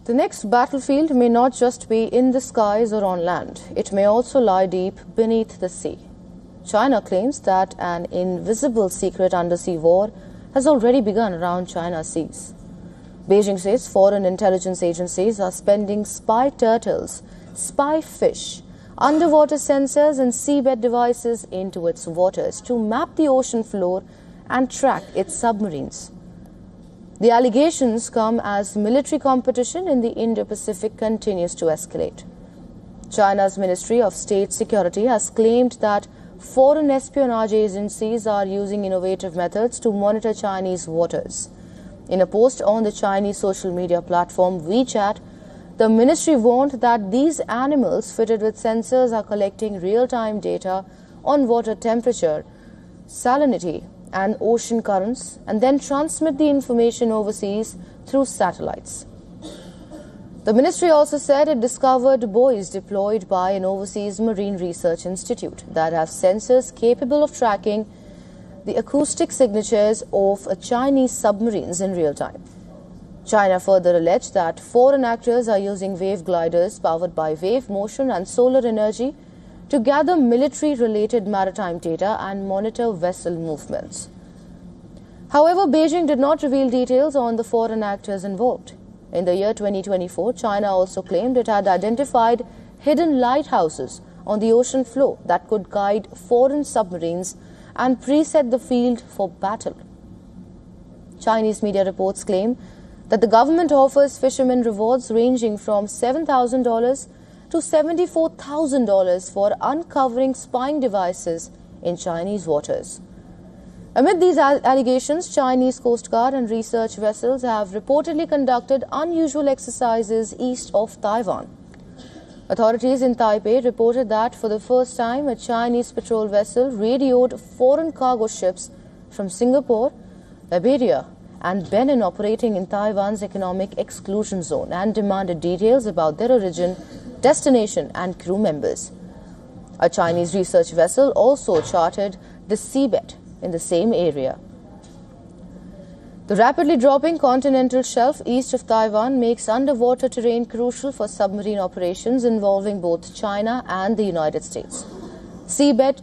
The next battlefield may not just be in the skies or on land. It may also lie deep beneath the sea. China claims that an invisible secret undersea war has already begun around China's seas. Beijing says foreign intelligence agencies are spending spy turtles, spy fish, underwater sensors and seabed devices into its waters to map the ocean floor and track its submarines. The allegations come as military competition in the Indo-Pacific continues to escalate. China's Ministry of State Security has claimed that foreign espionage agencies are using innovative methods to monitor Chinese waters. In a post on the Chinese social media platform WeChat, the ministry warned that these animals fitted with sensors are collecting real-time data on water temperature, salinity, and ocean currents, and then transmit the information overseas through satellites. The ministry also said it discovered buoys deployed by an overseas marine research institute that have sensors capable of tracking the acoustic signatures of Chinese submarines in real time. China further alleged that foreign actors are using wave gliders powered by wave motion and solar energy to gather military-related maritime data and monitor vessel movements. However, Beijing did not reveal details on the foreign actors involved. In the year 2024, China also claimed it had identified hidden lighthouses on the ocean floor that could guide foreign submarines and preset the field for battle. Chinese media reports claim that the government offers fishermen rewards ranging from $7,000 to $74,000 for uncovering spying devices in Chinese waters. Amid these allegations, Chinese Coast Guard and research vessels have reportedly conducted unusual exercises east of Taiwan. Authorities in Taipei reported that for the first time, a Chinese patrol vessel radioed foreign cargo ships from Singapore, Liberia, and Benin operating in Taiwan's economic exclusion zone and demanded details about their origin, destination, and crew members. A Chinese research vessel also charted the seabed in the same area. The rapidly dropping continental shelf east of Taiwan makes underwater terrain crucial for submarine operations involving both China and the United States. Seabed